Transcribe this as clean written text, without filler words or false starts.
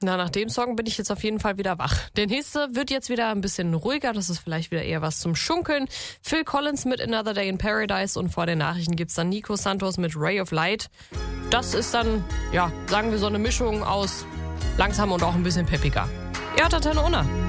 Na, nach dem Song bin ich jetzt auf jeden Fall wieder wach. Der nächste wird jetzt wieder ein bisschen ruhiger, das ist vielleicht wieder eher was zum Schunkeln. Phil Collins mit Another Day in Paradise und vor den Nachrichten gibt's dann Nico Santos mit Ray of Light. Das ist dann, ja, sagen wir so eine Mischung aus langsam und auch ein bisschen peppiger. Ihr hört Antenne Unna.